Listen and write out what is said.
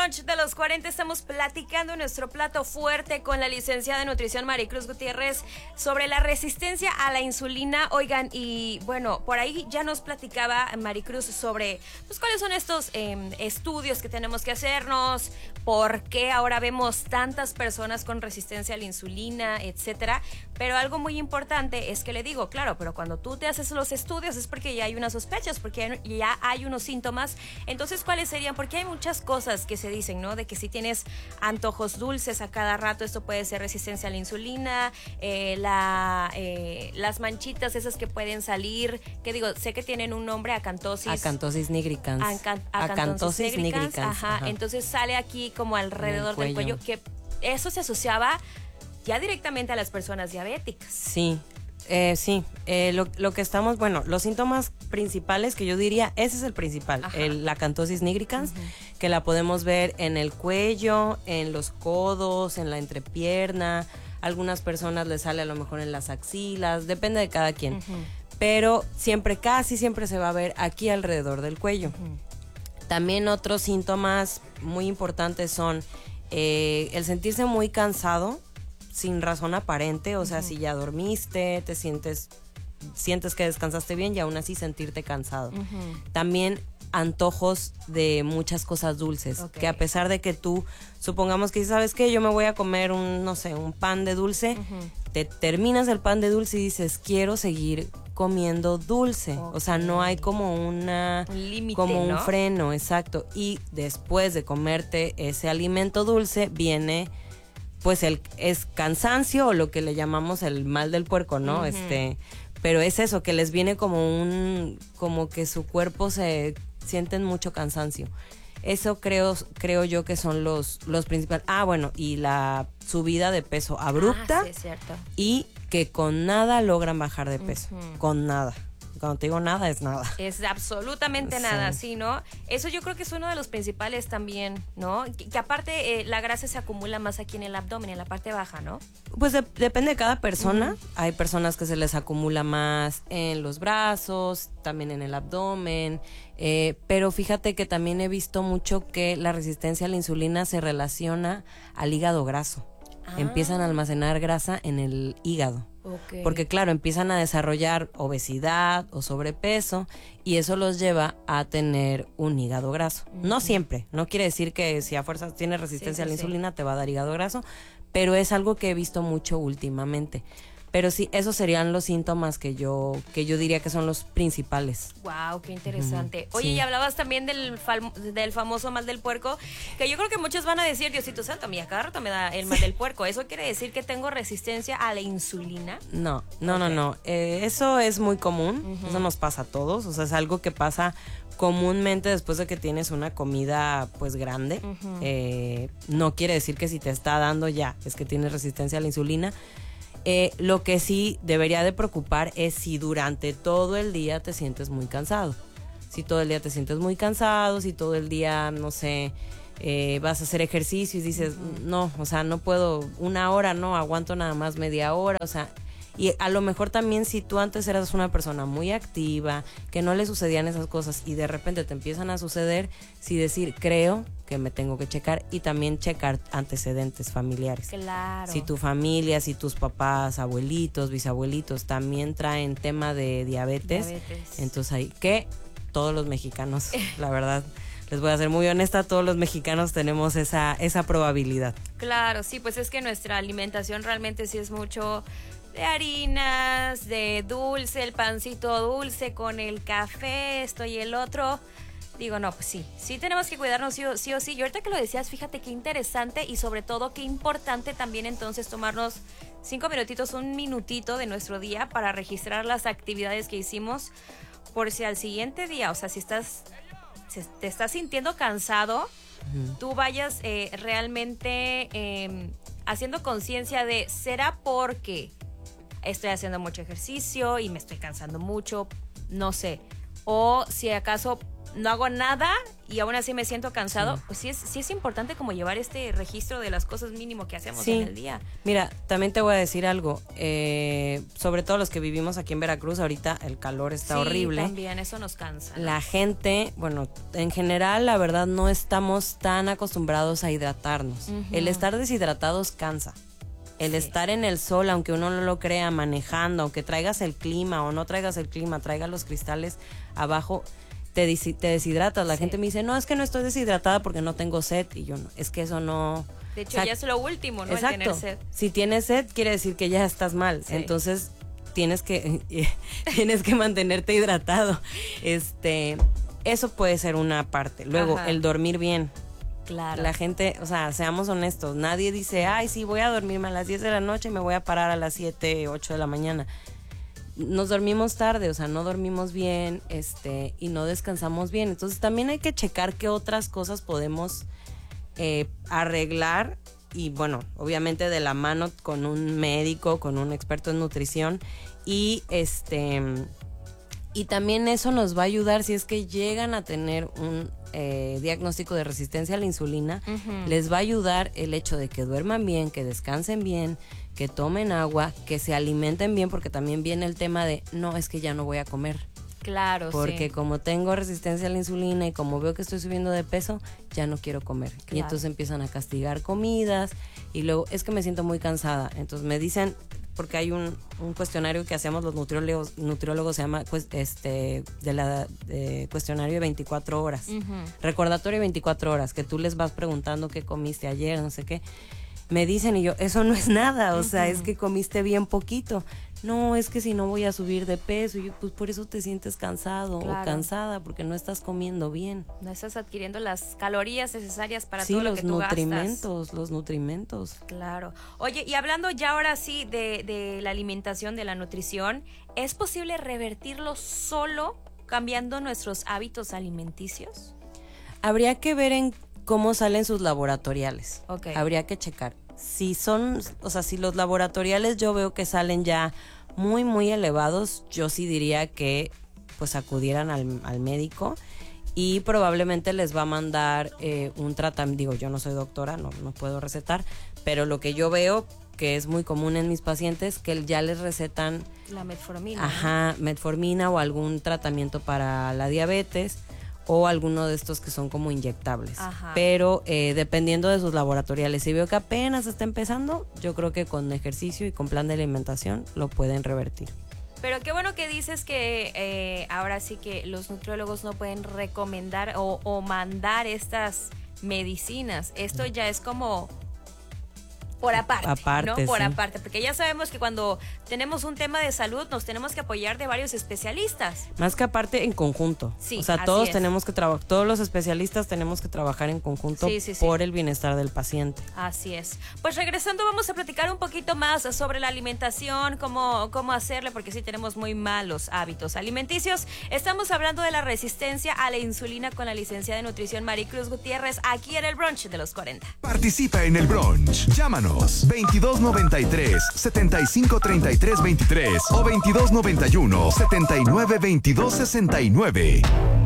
Lunch de los 40 estamos platicando nuestro plato fuerte con la licenciada en nutrición Maricruz Gutiérrez sobre la resistencia a la insulina. Oigan, y bueno, por ahí ya nos platicaba Maricruz sobre pues cuáles son estos estudios que tenemos que hacernos, por qué ahora vemos tantas personas con resistencia a la insulina, etcétera. Pero algo muy importante es que le digo, claro, pero cuando tú te haces los estudios es porque ya hay unas sospechas, porque ya hay unos síntomas. Entonces, ¿cuáles serían? Porque hay muchas cosas que se dicen, ¿no? De que si tienes antojos dulces a cada rato, esto puede ser resistencia a la insulina, las manchitas esas que pueden salir, que digo, sé que tienen un nombre, acantosis. Acantosis nigricans. Acantosis nigricans. Ajá. Entonces sale aquí como alrededor del cuello, que eso se asociaba ya directamente a las personas diabéticas. Sí. Lo que estamos, bueno, los síntomas principales que yo diría, ese es el principal, la acantosis nigricans, que la podemos ver en el cuello, en los codos, en la entrepierna, algunas personas les sale a lo mejor en las axilas, depende de cada quien, pero casi siempre se va a ver aquí alrededor del cuello. También otros síntomas muy importantes son el sentirse muy cansado, sin razón aparente, o sea, si ya dormiste, te sientes que descansaste bien y aún así sentirte cansado. También antojos de muchas cosas dulces, que a pesar de que tú, supongamos que ¿sabes qué? Yo me voy a comer un pan de dulce, te terminas el pan de dulce y dices, quiero seguir comiendo dulce, o sea, no hay como un límite, como un freno, exacto, y después de comerte ese alimento dulce viene pues es cansancio o lo que le llamamos el mal del puerco, ¿no? Pero es eso, que les viene como que su cuerpo se sienten mucho cansancio. Eso creo yo que son los principales. Bueno, y la subida de peso abrupta. Sí, es cierto. Y que con nada logran bajar de peso, con nada. Cuando te digo nada, es nada. Es absolutamente nada, sí, ¿no? Eso yo creo que es uno de los principales también, ¿no? Que aparte la grasa se acumula más aquí en el abdomen, en la parte baja, ¿no? Pues depende de cada persona. Hay personas que se les acumula más en los brazos, también en el abdomen. Pero fíjate que también he visto mucho que la resistencia a la insulina se relaciona al hígado graso. Empiezan a almacenar grasa en el hígado. Porque claro, empiezan a desarrollar obesidad o sobrepeso y eso los lleva a tener un hígado graso. No siempre, no quiere decir que si a fuerzas tienes resistencia a la insulina te va a dar hígado graso, pero es algo que he visto mucho últimamente. Pero sí, esos serían los síntomas que yo diría que son los principales. Wow, qué interesante. Oye, y hablabas también del famoso mal del puerco, que yo creo que muchos van a decir, Diosito Santo, a mí a cada rato me da el mal del puerco. ¿Eso quiere decir que tengo resistencia a la insulina? No. Eso es muy común, eso nos pasa a todos, o sea, es algo que pasa comúnmente después de que tienes una comida pues grande. No quiere decir que si te está dando ya, es que tienes resistencia a la insulina. Lo que sí debería de preocupar es si durante todo el día te sientes muy cansado. Si todo el día te sientes muy cansado, si todo el día, no sé, vas a hacer ejercicio y dices, no, o sea, no puedo, una hora, no, aguanto nada más media hora, o sea, y a lo mejor también si tú antes eras una persona muy activa, que no le sucedían esas cosas y de repente te empiezan a suceder, sí decir, creo que me tengo que checar y también checar antecedentes familiares. Claro. Si tu familia, si tus papás, abuelitos, bisabuelitos también traen tema de diabetes. Entonces hay que todos los mexicanos, la verdad, les voy a ser muy honesta, todos los mexicanos tenemos esa probabilidad. Claro, sí, pues es que nuestra alimentación realmente sí es mucho de harinas, de dulce, el pancito dulce con el café, esto y el otro. Digo, no, pues sí tenemos que cuidarnos sí o sí. Y ahorita que lo decías, fíjate qué interesante y sobre todo qué importante también entonces tomarnos 5 minutitos, un minutito de nuestro día para registrar las actividades que hicimos por si al siguiente día, o sea, si te estás sintiendo cansado, tú vayas realmente haciendo conciencia de, ¿será porque estoy haciendo mucho ejercicio y me estoy cansando mucho? No sé. O si acaso no hago nada y aún así me siento cansado, pues sí es importante como llevar este registro de las cosas mínimo que hacemos en el día. Mira, también te voy a decir algo, sobre todo los que vivimos aquí en Veracruz, ahorita el calor está horrible. Sí, también, eso nos cansa, ¿no? La gente, bueno, en general, la verdad, no estamos tan acostumbrados a hidratarnos. El estar deshidratados cansa. El estar en el sol, aunque uno no lo crea, manejando, aunque traigas el clima o no traigas el clima, traigas los cristales abajo, te deshidratas. La gente me dice, no, es que no estoy deshidratada porque no tengo sed. Y yo no, es que eso no... De hecho, ya es lo último, ¿no? Exacto. El tener sed. Si tienes sed, quiere decir que ya estás mal. Sí. Entonces, tienes que mantenerte hidratado. Eso puede ser una parte. Luego, el dormir bien. Claro. La gente, o sea, seamos honestos, nadie dice, ay, sí, voy a dormirme a las 10 de la noche y me voy a parar a las 7, 8 de la mañana. Nos dormimos tarde, o sea, no dormimos bien, y no descansamos bien. Entonces también hay que checar qué otras cosas podemos arreglar y, bueno, obviamente de la mano con un médico, con un experto en nutrición y y también eso nos va a ayudar si es que llegan a tener un diagnóstico de resistencia a la insulina. Les va a ayudar el hecho de que duerman bien, que descansen bien, que tomen agua, que se alimenten bien, porque también viene el tema de, no, es que ya no voy a comer. Claro, porque como tengo resistencia a la insulina y como veo que estoy subiendo de peso, ya no quiero comer. Claro. Y entonces empiezan a castigar comidas y luego es que me siento muy cansada. Entonces me dicen, porque hay un cuestionario que hacemos los nutriólogos se llama cuestionario de 24 horas. Recordatorio de 24 horas, que tú les vas preguntando qué comiste ayer, no sé qué. Me dicen y yo, eso no es nada, o sea, es que comiste bien poquito. No, es que si no voy a subir de peso. Y yo, pues por eso te sientes cansado o cansada, porque no estás comiendo bien. No estás adquiriendo las calorías necesarias para todo lo que tú gastas. Los nutrimentos. Claro. Oye, y hablando ya ahora sí de la alimentación, de la nutrición, ¿es posible revertirlo solo cambiando nuestros hábitos alimenticios? Habría que ver en cómo salen sus laboratoriales. Okay. Habría que checar. Si los laboratoriales yo veo que salen ya muy, muy elevados, yo sí diría que pues acudieran al médico y probablemente les va a mandar un tratamiento. Digo, yo no soy doctora, no puedo recetar, pero lo que yo veo que es muy común en mis pacientes, que ya les recetan la metformina. Ajá, metformina o algún tratamiento para la diabetes, o alguno de estos que son como inyectables. Ajá. Pero dependiendo de sus laboratoriales, si veo que apenas está empezando, yo creo que con ejercicio y con plan de alimentación lo pueden revertir. Pero qué bueno que dices que ahora sí que los nutriólogos no pueden recomendar o mandar estas medicinas. Esto ya es como por aparte, ¿no? Por aparte, porque ya sabemos que cuando tenemos un tema de salud nos tenemos que apoyar de varios especialistas. Más que aparte, en conjunto. Sí, o sea, todos tenemos que trabajar, todos los especialistas tenemos que trabajar en conjunto por el bienestar del paciente. Así es. Pues regresando vamos a platicar un poquito más sobre la alimentación, cómo hacerle, porque sí tenemos muy malos hábitos alimenticios. Estamos hablando de la resistencia a la insulina con la licenciada de nutrición Maricruz Gutiérrez aquí en el Brunch de los 40. Participa en el Brunch. Llámanos 2293-7533-23 o 2291-792269.